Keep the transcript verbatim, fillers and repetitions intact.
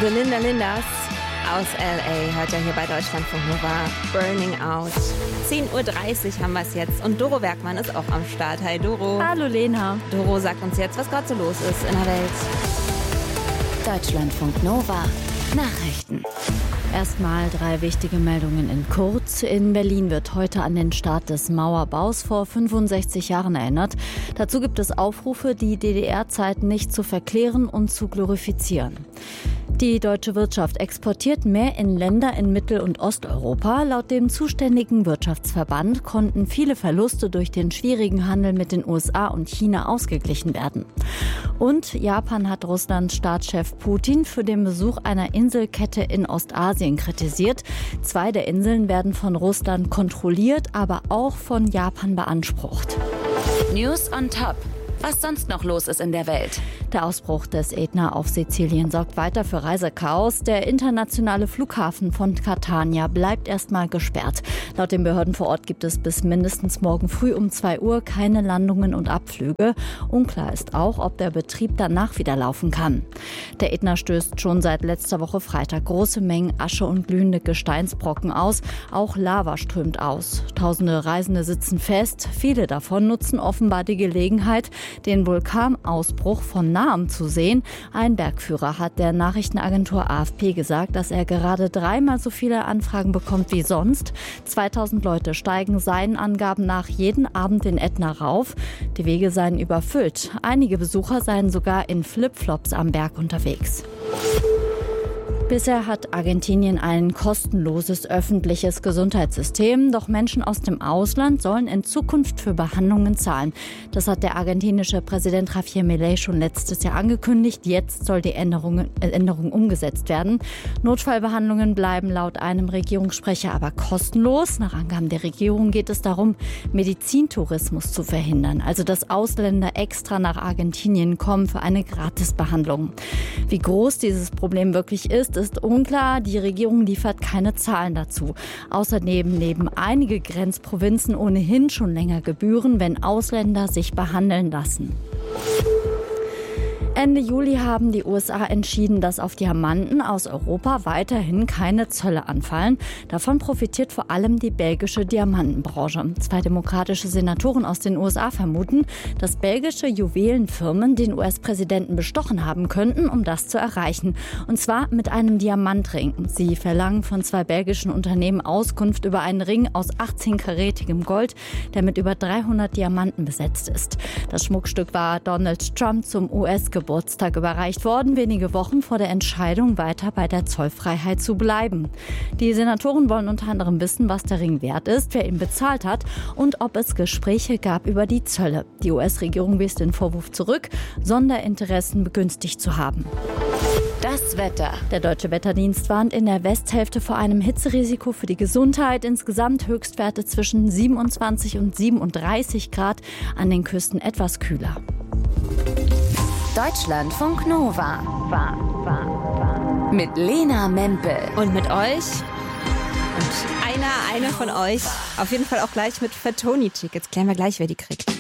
The Linda Lindas aus L A hört ja hier bei Deutschlandfunk Nova. Burning Out. zehn Uhr dreißig haben wir es jetzt und Doro Werkmann ist auch am Start. Hi Doro. Hallo Lena. Doro sagt uns jetzt, was gerade so los ist in der Welt. Deutschlandfunk Nova. Nachrichten. Erstmal drei wichtige Meldungen in kurz. In Berlin wird heute an den Start des Mauerbaus vor fünfundsechzig Jahren erinnert. Dazu gibt es Aufrufe, die D D R-Zeit nicht zu verklären und zu glorifizieren. Die deutsche Wirtschaft exportiert mehr in Länder in Mittel- und Osteuropa. Laut dem zuständigen Wirtschaftsverband konnten viele Verluste durch den schwierigen Handel mit den U S A und China ausgeglichen werden. Und Japan hat Russlands Staatschef Putin für den Besuch einer Inselkette in Ostasien kritisiert. Zwei der Inseln werden von Russland kontrolliert, aber auch von Japan beansprucht. News on Top. Was sonst noch los ist in der Welt. Der Ausbruch des Ätna auf Sizilien sorgt weiter für Reisechaos. Der internationale Flughafen von Catania bleibt erstmal gesperrt. Laut den Behörden vor Ort gibt es bis mindestens morgen früh um zwei Uhr keine Landungen und Abflüge. Unklar ist auch, ob der Betrieb danach wieder laufen kann. Der Ätna stößt schon seit letzter Woche Freitag große Mengen Asche und glühende Gesteinsbrocken aus. Auch Lava strömt aus. Tausende Reisende sitzen fest. Viele davon nutzen offenbar die Gelegenheit, den Vulkanausbruch von nahem zu sehen. Ein Bergführer hat der Nachrichtenagentur A F P gesagt, dass er gerade dreimal so viele Anfragen bekommt wie sonst. zweitausend Leute steigen seinen Angaben nach jeden Abend den Ätna rauf. Die Wege seien überfüllt. Einige Besucher seien sogar in Flipflops am Berg unterwegs. Bisher hat Argentinien ein kostenloses öffentliches Gesundheitssystem. Doch Menschen aus dem Ausland sollen in Zukunft für Behandlungen zahlen. Das hat der argentinische Präsident Javier Milei schon letztes Jahr angekündigt. Jetzt soll die Änderung, äh, Änderung umgesetzt werden. Notfallbehandlungen bleiben laut einem Regierungssprecher aber kostenlos. Nach Angaben der Regierung geht es darum, Medizintourismus zu verhindern. Also dass Ausländer extra nach Argentinien kommen für eine Gratisbehandlung. Wie groß dieses Problem wirklich ist, ist unklar. Die Regierung liefert keine Zahlen dazu. Außerdem nehmen einige Grenzprovinzen ohnehin schon länger Gebühren, wenn Ausländer sich behandeln lassen. Ende Juli haben die U S A entschieden, dass auf Diamanten aus Europa weiterhin keine Zölle anfallen. Davon profitiert vor allem die belgische Diamantenbranche. Zwei demokratische Senatoren aus den U S A vermuten, dass belgische Juwelenfirmen den U S-Präsidenten bestochen haben könnten, um das zu erreichen. Und zwar mit einem Diamantring. Sie verlangen von zwei belgischen Unternehmen Auskunft über einen Ring aus achtzehn-karätigem Gold, der mit über dreihundert Diamanten besetzt ist. Das Schmuckstück war Donald Trump zum U S-Geburtstag überreicht worden, wenige Wochen vor der Entscheidung, weiter bei der Zollfreiheit zu bleiben. Die Senatoren wollen unter anderem wissen, was der Ring wert ist, wer ihn bezahlt hat und ob es Gespräche gab über die Zölle. Die U S-Regierung wies den Vorwurf zurück, Sonderinteressen begünstigt zu haben. Das Wetter. Der Deutsche Wetterdienst warnt in der Westhälfte vor einem Hitzerisiko für die Gesundheit. Insgesamt Höchstwerte zwischen siebenundzwanzig und siebenunddreißig Grad, an den Küsten etwas kühler. Deutschlandfunk Nova. War, war, war. Mit Lena Mempel. Und mit euch. Und einer, eine von euch. Auf jeden Fall auch gleich mit Fatoni-Tickets. Klären wir gleich, wer die kriegt.